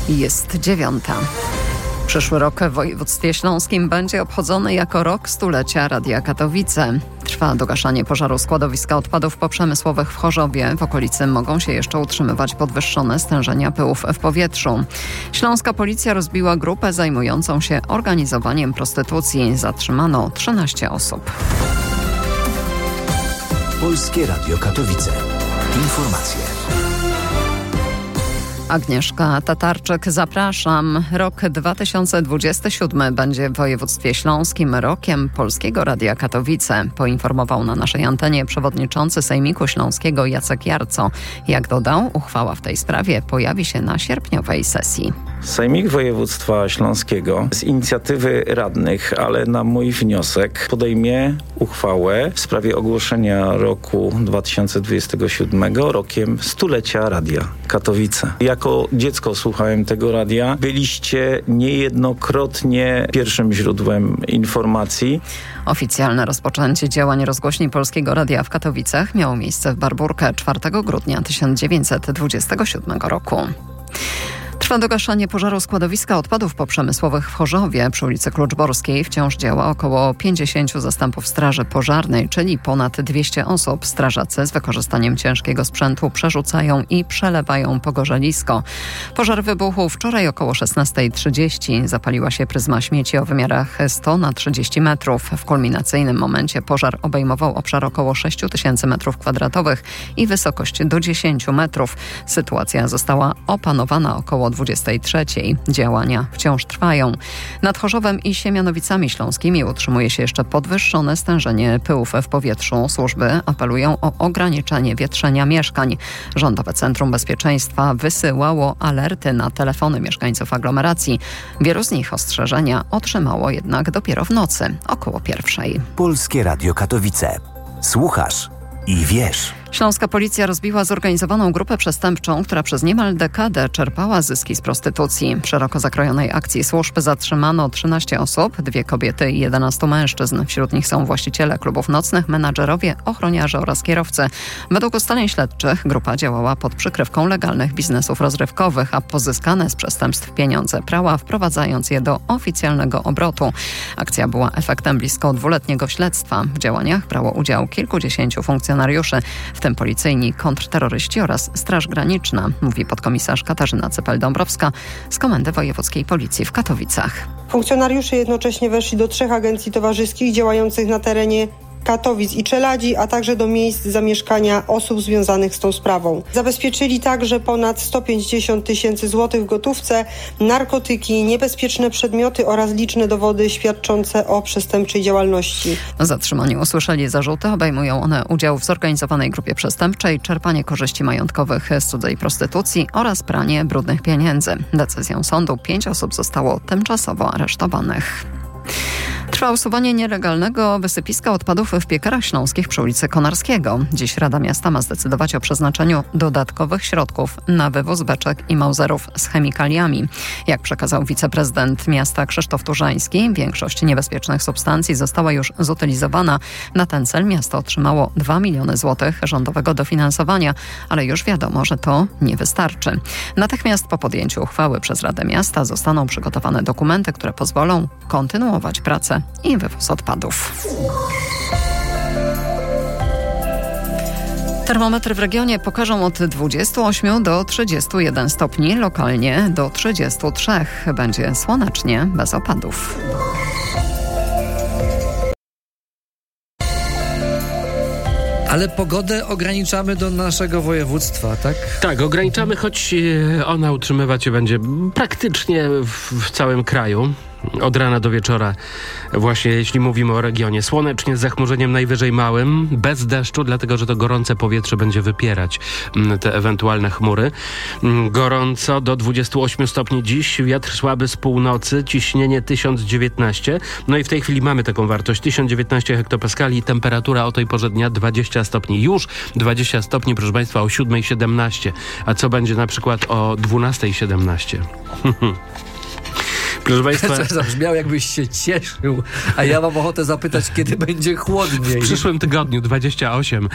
Jest 9. Przyszły rok w województwie śląskim będzie obchodzony jako rok stulecia Radia Katowice. Trwa dogaszanie pożaru składowiska odpadów poprzemysłowych w Chorzowie. W okolicy mogą się jeszcze utrzymywać podwyższone stężenia pyłów w powietrzu. Śląska policja rozbiła grupę zajmującą się organizowaniem prostytucji. Zatrzymano 13 osób. Polskie Radio Katowice. Informacje. Agnieszka Tatarczyk, zapraszam. Rok 2027 będzie w województwie śląskim rokiem Polskiego Radia Katowice. Poinformował na naszej antenie przewodniczący Sejmiku Śląskiego Jacek Jarco. Jak dodał, uchwała w tej sprawie pojawi się na sierpniowej sesji. Sejmik Województwa Śląskiego z inicjatywy radnych, ale na mój wniosek podejmie uchwałę w sprawie ogłoszenia roku 2027 rokiem stulecia Radia Katowice. Jako dziecko słuchałem tego radia. Byliście niejednokrotnie pierwszym źródłem informacji. Oficjalne rozpoczęcie działań rozgłośni Polskiego Radia w Katowicach miało miejsce w Barburkę 4 grudnia 1927 roku. Trwa dogaszanie pożaru składowiska odpadów poprzemysłowych w Chorzowie. Przy ulicy Kluczborskiej wciąż działa około 50 zastępów straży pożarnej, czyli ponad 200 osób. Strażacy z wykorzystaniem ciężkiego sprzętu przerzucają i przelewają pogorzelisko. Pożar wybuchł wczoraj około 16:30. Zapaliła się pryzma śmieci o wymiarach 100 na 30 metrów. W kulminacyjnym momencie pożar obejmował obszar około 6000 m2 i wysokość do 10 metrów. Sytuacja została opanowana około 23:00. Działania wciąż trwają. Nad Chorzowem i Siemianowicami Śląskimi utrzymuje się jeszcze podwyższone stężenie pyłów w powietrzu. Służby apelują o ograniczenie wietrzenia mieszkań. Rządowe Centrum Bezpieczeństwa wysyłało alerty na telefony mieszkańców aglomeracji. Wielu z nich ostrzeżenia otrzymało jednak dopiero w nocy, około 1:00. Polskie Radio Katowice. Słuchasz i wiesz. Śląska policja rozbiła zorganizowaną grupę przestępczą, która przez niemal dekadę czerpała zyski z prostytucji. W szeroko zakrojonej akcji służb zatrzymano 13 osób, 2 kobiety i 11 mężczyzn. Wśród nich są właściciele klubów nocnych, menadżerowie, ochroniarze oraz kierowcy. Według ustaleń śledczych grupa działała pod przykrywką legalnych biznesów rozrywkowych, a pozyskane z przestępstw pieniądze prała, wprowadzając je do oficjalnego obrotu. Akcja była efektem blisko 2-letniego śledztwa. W działaniach brało udział kilkudziesięciu funkcjonariuszy, w tym policyjni, kontrterroryści oraz Straż Graniczna, mówi podkomisarz Katarzyna Cypel-Dąbrowska z Komendy Wojewódzkiej Policji w Katowicach. Funkcjonariusze jednocześnie weszli do 3 agencji towarzyskich działających na terenie Katowic i Czeladzi, a także do miejsc zamieszkania osób związanych z tą sprawą. Zabezpieczyli także ponad 150 000 złotych w gotówce, narkotyki, niebezpieczne przedmioty oraz liczne dowody świadczące o przestępczej działalności. Zatrzymani usłyszeli zarzuty. Obejmują one udział w zorganizowanej grupie przestępczej, czerpanie korzyści majątkowych z cudzej prostytucji oraz pranie brudnych pieniędzy. Decyzją sądu 5 osób zostało tymczasowo aresztowanych. Trwa usuwanie nielegalnego wysypiska odpadów w Piekarach Śląskich przy ulicy Konarskiego. Dziś Rada Miasta ma zdecydować o przeznaczeniu dodatkowych środków na wywóz beczek i mauserów z chemikaliami. Jak przekazał wiceprezydent miasta Krzysztof Turzański, większość niebezpiecznych substancji została już zutylizowana. Na ten cel miasto otrzymało 2 miliony złotych rządowego dofinansowania, ale już wiadomo, że to nie wystarczy. Natychmiast po podjęciu uchwały przez Radę Miasta zostaną przygotowane dokumenty, które pozwolą kontynuować pracę i wywóz odpadów. Termometry w regionie pokażą od 28 do 31 stopni, lokalnie do 33. Będzie słonecznie, bez opadów. Ale pogodę ograniczamy do naszego województwa, tak? Tak, ograniczamy, choć ona utrzymywać się będzie praktycznie w całym kraju. Od rana do wieczora, właśnie jeśli mówimy o regionie. Słonecznie z zachmurzeniem najwyżej małym, bez deszczu, dlatego że to gorące powietrze będzie wypierać te ewentualne chmury. Gorąco do 28 stopni dziś, wiatr słaby z północy, ciśnienie 1019. No i w tej chwili mamy taką wartość 1019 hektopaskali i temperatura o tej porze dnia 20 stopni. Już 20 stopni, proszę Państwa, o 7:17. A co będzie na przykład o 12:17? Proszę Państwa, To zabrzmiało, jakbyś się cieszył, a ja mam ochotę zapytać, kiedy będzie chłodniej. w przyszłym tygodniu 28.